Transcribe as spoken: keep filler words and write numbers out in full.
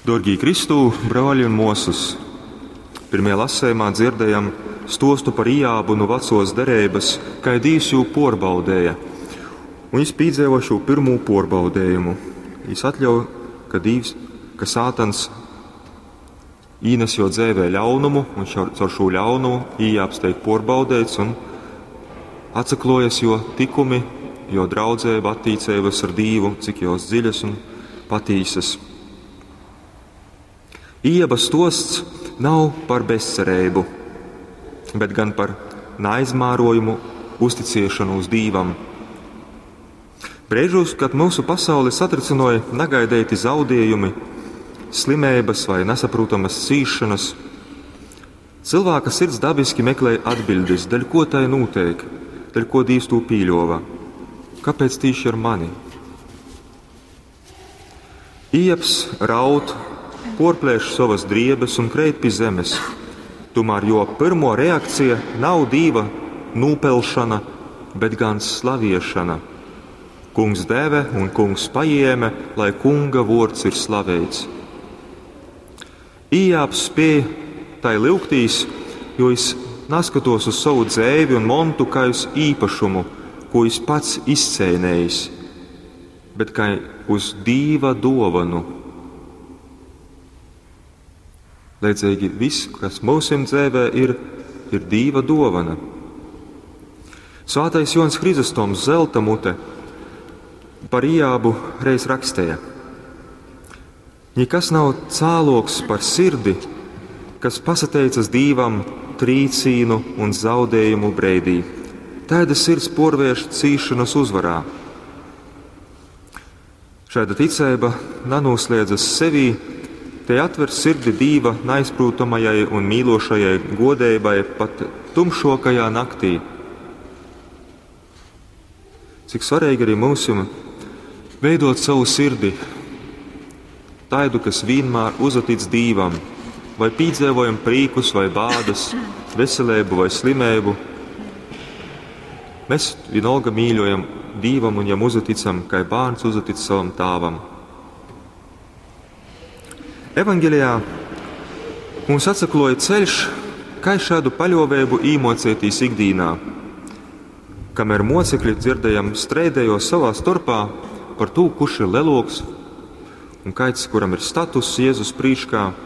Dorgī Kristū, brāļi un mūsus, pirmajā lasējumā dzirdējam stostu par Ijābu no vecos derības, kā Dievs jū porbaudēja. Un viņš piedzīvo šo pirmo porbaudējumu. Viņš atļauj, ka Dievs, ka Sātans īnes jo dzēvē ļaunumu, un caur šo ļaunumu Ijābs teik porbaudēts un atsaklojas jo tikumi, jo draudzēba attīcēvas ar Dievu, cik jos dziļas un patīsas. Ijāba stosts nav par bezcerību, bet gan par neaizmārojumu uzticēšanu uz Dievam. Brīžos, kad mūsu pasauli satricināja negaidēti zaudējumi, slimības vai nesaprotamas cīšanas, cilvēka sirds dabiski meklē atbildes, daļ ko tai notiek, daļ ko Dievs to pīļova. Kāpēc tieši ar mani? Ijābs raud, porplēš savas driebes un kreit pie zemes. Tomēr jo pirmo reakcija nav Dieva nūpelšana, bet gan slaviešana. Kungs deve un kungs paņēma, lai kunga vārds ir slavēts. Ijābs spēja tai lūgtīs, jo viņš neskatos uz savu dzēvi un montu kā uz īpašumu, ko viņš pats izcēnējis, bet kā uz Dieva dāvanu. Līdzīgi viss, kas mūsim dzēvē ir, ir Dieva dāvana. Svētais Joņs Hrizostoms zelta mute par Ijābu reiz rakstīja: Nekas nav cāloks par sirdi, kas pasateicas Dievam trīcīnu un zaudējumu breidī. Tāda sirds porvērš cīšanas uzvarā. Šāda ticība nenoslēdzas sevī, te atver sirdi Dieva neizprūtamajai un mīlošajai godībai pat tumšokajā naktī. Cik svarīgi arī mums veidot savu sirdi, tādu, kas vienmēr uzatic Dievam, vai piedzīvojam prīkus vai bādas, veselību vai slimību. Mēs vienalga mīļojam Dievam un jam uzaticam, kā bērns uzatic savam tāvam. Evangelijā mums atsakloja ceļš, kā šādu paļāvību īmocētīs ikdīnā, kamēr mocekļi dzirdējam strēdējo savā starpā par to, kurš ir leloks un kaits, kuram ir status Jēzus prīškā.